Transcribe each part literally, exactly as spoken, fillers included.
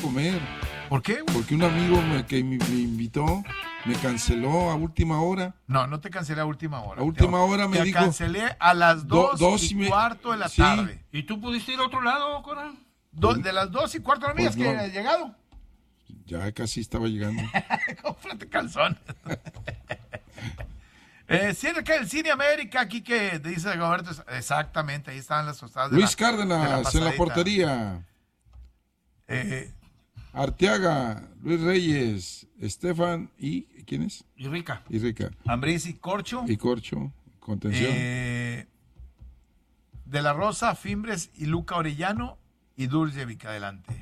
comer. ¿Por qué, güey? Porque un amigo me, que me, me invitó me canceló a última hora. No, no te cancelé a última hora. A última te, hora me te dijo... Te cancelé a las dos, do, dos y, y me, cuarto de la sí. tarde. ¿Y tú pudiste ir a otro lado, Cora? Do, de las dos y cuarto de la Pues que no. he llegado. Ya casi estaba llegando. Cómprate calzón. eh, cerca del Cine América, aquí que dice Roberto, exactamente, ahí estaban las tostadas. Luis de la, Cárdenas de en la portería. Eh, Arteaga, Luis Reyes, Estefan y ¿quién es? Y Rica. Y Rica. Ambriz y Corcho. Y Corcho, contención. Eh, de la Rosa, Fimbres y Luca Orellano y Dulcevic adelante.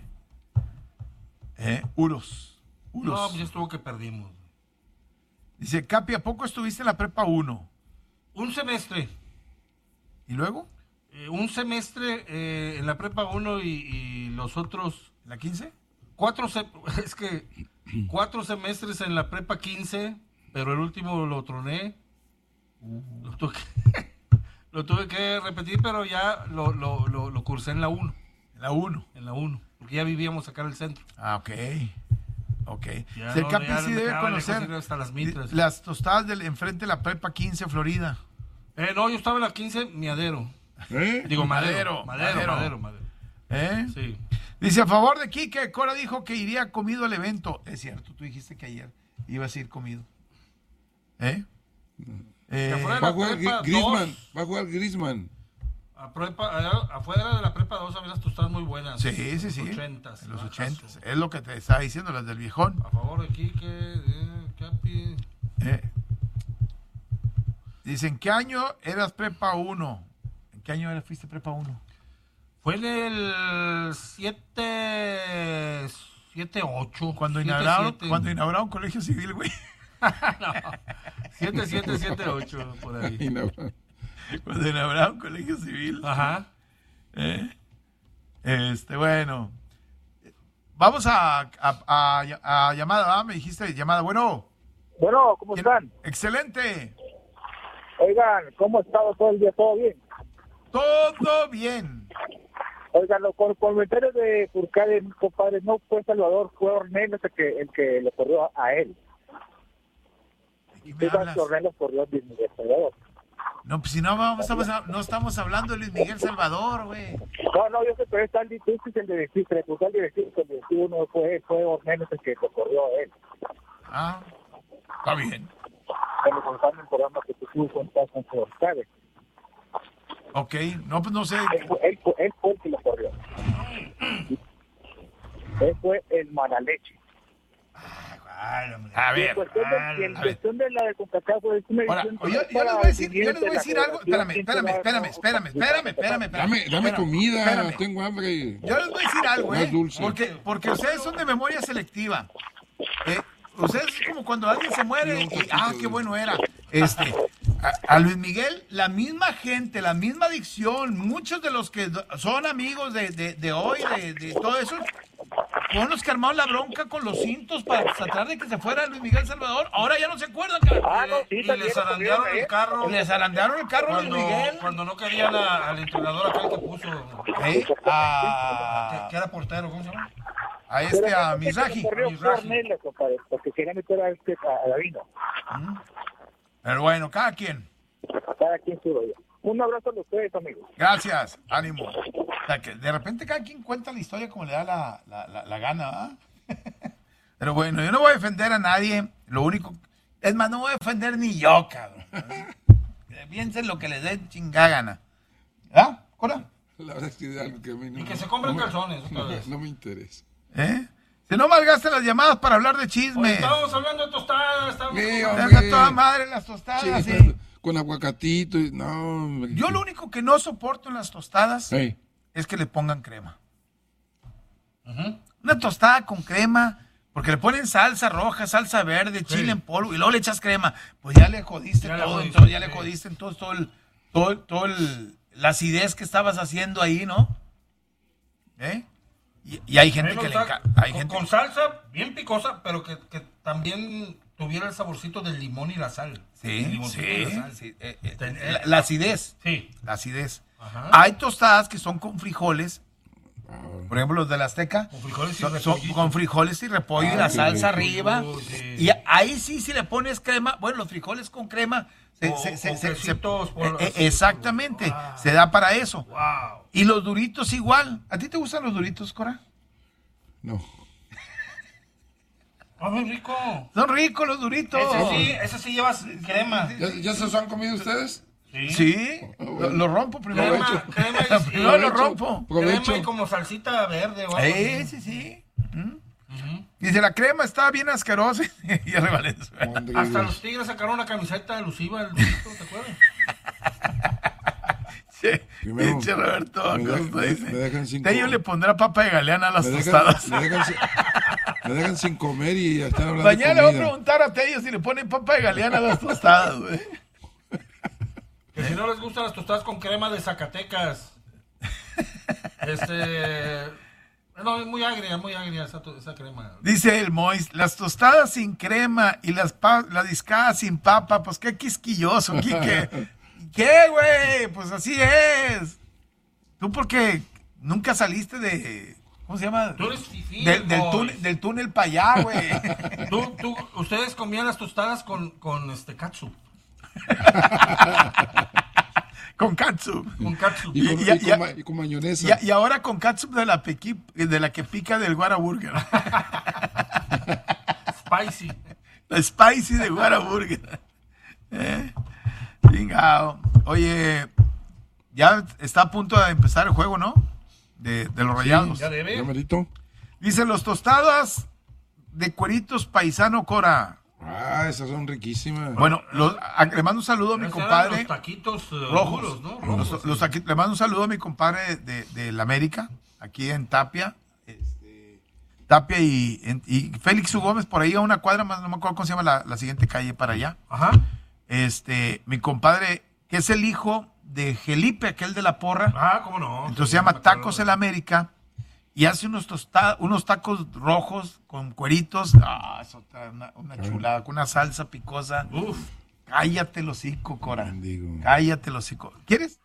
Eh, Uros. Uros. No, pues ya estuvo que perdimos. Dice, Capi, ¿a poco estuviste en la prepa uno? Un semestre. ¿Y luego? Eh, un semestre eh, en la prepa uno y, y los otros... ¿La quince? Cuatro, se- es que cuatro semestres en la prepa quince, pero el último lo troné. Lo tuve que, lo tuve que repetir, pero ya lo, lo, lo, lo cursé en la uno. En la uno. En la uno, porque ya vivíamos acá en el centro. Ah, ok. Ok. Ya Si el no, Capi ya sí me debe quedaba conocer lejos ir hasta las mitras. las tostadas del enfrente de la prepa quince, Florida. Eh, no, yo estaba en la quince, miadero. ¿Eh? Digo, Madero, madero. Madero, Madero. madero, madero. ¿Eh? Sí. Dice, a favor de Quique, Cora dijo que iría comido al evento. Es cierto, tú dijiste que ayer ibas a ir comido. ¿Eh? Eh, Que fuera- Va a jugar prepa Griezmann. dos. Va a jugar Griezmann. A prepa, a- afuera de la prepa dos había las tostadas muy buenas. sí, sí, sí. En los ochentas. En los ¿no? ochentas. Es lo que te estaba diciendo, las del viejón. A favor de Quique, eh, Capi. Eh. Dice, ¿en qué año eras prepa uno? ¿En qué año eras, fuiste prepa uno? Fue en el siete, siete, ocho. Cuando siete, inauguraron, siete. cuando inauguraron colegio civil, güey. siete, siete, siete, ocho, por ahí. Y no- Cuando inauguraron colegio civil. Ajá. ¿Eh? Este, bueno. Vamos a, a, a, a llamada, ¿verdad? Me dijiste llamada. Bueno. Bueno, ¿cómo están? Excelente. Oigan, ¿cómo ha estado todo el día? ¿Todo bien? Todo bien. Oigan, los comentarios de Furcade, mi compadre, no fue Salvador, fue Ornelas el que, el que le corrió a él. ¿De qué me Iván hablas? Ornelas corrió a Luis Miguel Salvador. No, pues si no, vamos, estamos, no estamos hablando de Luis Miguel Salvador, güey. No, no, yo sé, pero está el difícil el de decir, se le puso el directivo, el directivo no fue, fue Ornelas el que lo corrió a él. Ah, está bien. Cuando contaron el programa que tú tú contaste con Furcade. Ok, no, pues no sé. Él, fue- él, fue- él fue el que lo corrió. Él fue el Manaleche. A Y en ver. cuestión de, y en a ver. cuestión de la de CONCACAF, es una Ahora, edición yo, yo les voy a decir, yo les voy a decir algo. Espérame, espérame, espérame, espérame, espérame, espérame, espérame. Dame, dame espérame, comida, espérame. tengo hambre. Yo les voy a decir algo, Más ¿eh? dulce. Porque, porque ustedes son de memoria selectiva. Eh, ustedes es como cuando alguien se muere y, ah, qué bueno era. Este, a, a Luis Miguel, la misma gente, la misma adicción, muchos de los que do- son amigos de, de, de hoy, de, de todo eso, fueron los que armaron la bronca con los cintos para tratar de que se fuera Luis Miguel Salvador. Ahora ya no se acuerdan, cabrón. Ah, no, sí, Y también les lo zarandearon corrieron, el ¿eh? carro. Les zarandearon el carro a Luis Cuando, Miguel. cuando no querían a- al entrenador aquel que puso, ¿Eh? que, A, que era portero, ¿cómo se llama? a este, Pero a el que Mizrahi. lo corrió a fue Mizrahi. Ornelas, compadre, porque quería meter a este a Davino. Pero bueno, cada quien. Cada quien su rollo. Un abrazo a ustedes, amigos. Gracias, ánimo. O sea, que de repente cada quien cuenta la historia como le da la, la, la, la gana, ¿verdad? Pero bueno, yo no voy a defender a nadie. Lo único... Es más, no voy a defender ni yo, cabrón. Piensen lo que les dé chingada gana. ¿Ah? ¿Cora? La verdad es que es algo que a mí no, Y que se compren no me- calzones otra no, vez. no me interesa. ¿Eh? Si no malgasten las llamadas para hablar de chisme. Oye, estábamos hablando de tostadas, estábamos... Sí, Deja hombre. toda madre las tostadas, Sí, sí. pero con aguacatito y no, hombre. Yo lo único que no soporto en las tostadas Ey, es que le pongan crema. Ujú. Una tostada con crema, porque le ponen salsa roja, salsa verde, chile en polvo, y luego le echas crema. Pues ya le jodiste Ya le todo, jodiste, entonces ya le sí. jodiste entonces todo el, todo, todo el, la acidez que estabas haciendo ahí, ¿no? ¿Eh? Y, y hay A gente mí me que le gusta encanta. Hay con, gente con salsa bien picosa, pero que, que también tuviera el saborcito del limón y la sal. El Sí, limoncito y la sí, sal. sí, eh, eh, Ten- la, la acidez. Sí. La acidez. Ajá. Hay tostadas que son con frijoles Por ejemplo, los de la Azteca. Con frijoles y son- son repollito. con frijoles y repollo y Ah, la qué salsa rico. arriba. Uy, sí. Y ahí sí, si le pones crema, bueno, los frijoles con crema. Se, O- se- se- o se- quesitos se- por- eh, eh, exactamente, Wow. se da para eso. Wow. Y los duritos igual. ¿A ti te gustan los duritos, Cora? No. Ah, muy rico. Son ricos los duritos. Ese sí, ese sí llevas crema. ¿Ya, ya se los han comido ustedes? Sí. Sí, lo, lo rompo primero. Crema, crema y- Primero lo Provecho. rompo. Provecho. Crema y como salsita verde o algo Eh, así. sí, sí. ¿Mm? Dice, la crema está bien asquerosa. y ya Valenzuela. Madre Hasta Dios. los Tigres sacaron una camiseta alusiva al Durito, ¿te acuerdas? Sí, Primero, pinche Roberto. me ¿cómo dejan- te me- dice? me dejan cinco- Tello le pondrá papa de galeana a las Me dejan, tostadas. me, dejan, sin- me dejan sin comer y ya están hablando Mañana de le voy a comida. preguntar a Tello si le ponen papa de galeana a las tostadas, güey. Que si no les gustan las tostadas con crema de Zacatecas. Este. No, es muy agria, muy agria esa, to- esa crema. Dice el Mois, las tostadas sin crema y las pa- la discada sin papa, pues qué quisquilloso, Quique. ¿Qué, güey? Pues así es. Tú porque nunca saliste de... ¿Cómo se llama? Tú eres fifí, Del, del, Mois. túnel, del túnel para allá, güey. Tú, tú, ustedes comían las tostadas con, con este katsu. Con katsu. Con katsu. Y con, Y- y- y con y- ma- y con mayonesa. Y, y ahora con katsu de la, pequi- de la que pica del Whataburger. Spicy. La spicy de Whataburger. ¿Eh? Chingao. Oye, ya está a punto de empezar el juego, ¿no? De, de los Rayados. Ya debe. ¿Ya merito? Dice, los tostadas de cueritos paisano Cora. Ah, esas son riquísimas. Bueno, los- a- le mando un saludo a mi Esos eran compadre. Los taquitos eh, Rojos. duros, ¿no? Los- Rojos. los taqui- le mando un saludo a mi compadre de, de la América, aquí en Tapia. Este, Tapia y, en- y Félix U. Gómez, por ahí a una cuadra más, no me acuerdo cómo se llama la, la siguiente calle para allá. Ajá. Este, mi compadre, que es el hijo de Felipe, aquel de la porra. Ah, cómo no. Entonces Sí, se llama me acuerdo. Tacos El América y hace unos tosta- unos tacos rojos con cueritos. Ah, eso está una, una chulada, con una salsa picosa. Uf. Cállate el hocico, Cora. Bendigo. Cállate el hocico. ¿Quieres?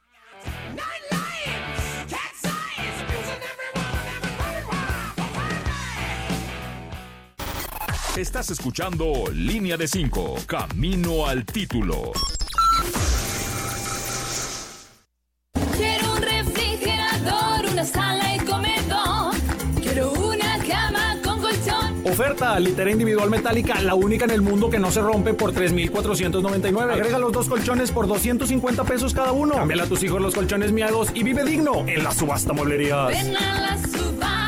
Estás escuchando Línea de cinco, Camino al título. Quiero un refrigerador, una sala y comedor. Quiero una cama con colchón. Oferta, litera individual metálica, la única en el mundo que no se rompe por tres mil cuatrocientos noventa y nueve. Agrega los dos colchones por doscientos cincuenta pesos cada uno. Cámbiale a tus hijos los colchones miados y vive digno en la subasta mueblerías. Ven a la subasta.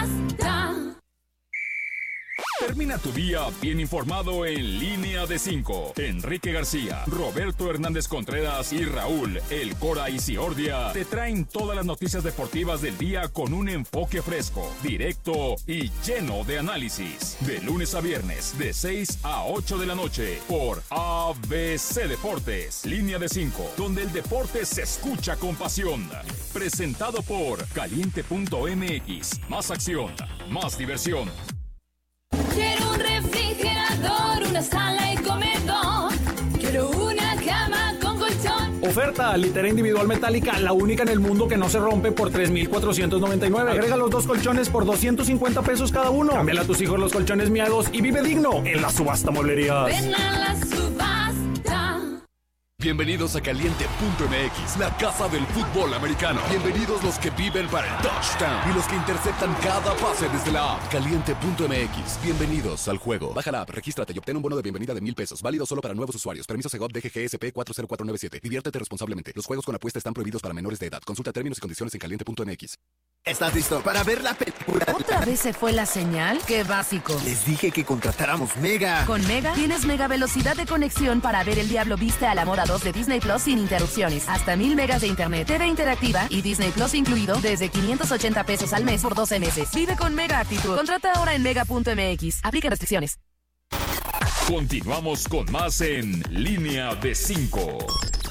Termina tu día bien informado en Línea de cinco. Enrique García, Roberto Hernández Contreras y Raúl El Cora Isiordia te traen todas las noticias deportivas del día con un enfoque fresco, directo y lleno de análisis. De lunes a viernes, de seis a ocho de la noche, por A B C Deportes. Línea de cinco, donde el deporte se escucha con pasión. Presentado por Caliente punto M X. Más acción, más diversión. Quiero un refrigerador, una sala y comedor. Quiero una cama con colchón. Oferta, litera individual metálica, la única en el mundo que no se rompe por tres mil cuatrocientos noventa y nueve. Agrega los dos colchones por doscientos cincuenta pesos cada uno. Cámbiale a tus hijos los colchones miados y vive digno en la subasta mueblerías. Ven a la subasta. Bienvenidos a Caliente punto M X, la casa del fútbol americano. Bienvenidos los que viven para el touchdown y los que interceptan cada pase desde la app. Caliente punto M X, bienvenidos al juego. Baja la app, regístrate y obtén un bono de bienvenida de mil pesos. Válido solo para nuevos usuarios. Permiso Segov D G G S P cuatro cero cuatro nueve siete. Diviértete responsablemente. Los juegos con apuesta están prohibidos para menores de edad. Consulta términos y condiciones en Caliente punto M X. ¿Estás listo para ver la película? ¿Otra vez se fue la señal? ¡Qué básico! Les dije que contratáramos Mega. Con Mega tienes mega velocidad de conexión para ver El Diablo Viste a la Moda dos de Disney Plus sin interrupciones. Hasta mil megas de internet, T V interactiva y Disney Plus incluido desde quinientos ochenta pesos al mes por doce meses. Vive con Mega Actitud. Contrata ahora en mega punto M X. Aplica restricciones. Continuamos con más en Línea de cinco.